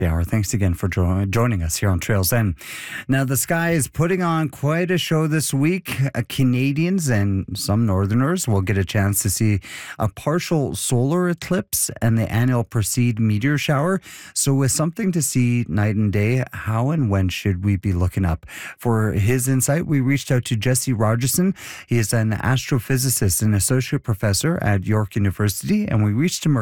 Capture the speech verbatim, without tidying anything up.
the hour. Thanks again for jo- joining us here on Trails End. Now, the sky is putting on quite a show this week. Uh, Canadians and some Northerners will get a chance to see a partial solar eclipse and the annual Perseid meteor shower. So with something to see night and day, how and when should we be looking up? For his insight, we reached out to Jesse Rogerson. He is an astrophysicist and associate professor at York University, and we reached him